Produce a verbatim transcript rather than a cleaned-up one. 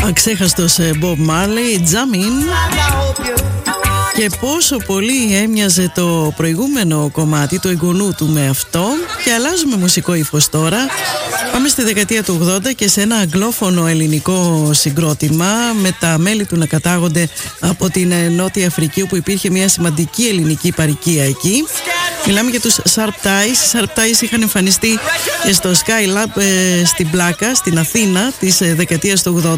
Αξέχαστος Bob Marley, Jamin. Και πόσο πολύ έμοιαζε το προηγούμενο κομμάτι του εγγονού του με αυτό. Και αλλάζουμε μουσικό ύφος τώρα. Πάμε στη δεκαετία του ογδόντα και σε ένα αγγλόφωνο ελληνικό συγκρότημα, με τα μέλη του να κατάγονται από την Νότια Αφρική, όπου υπήρχε μια σημαντική ελληνική παροικία εκεί. Μιλάμε για τους Sharp Ties. Οι Sharp Ties είχαν εμφανιστεί και στο Skylab ε, στην Πλάκα, στην Αθήνα της ε, δεκαετίας του ογδόντα.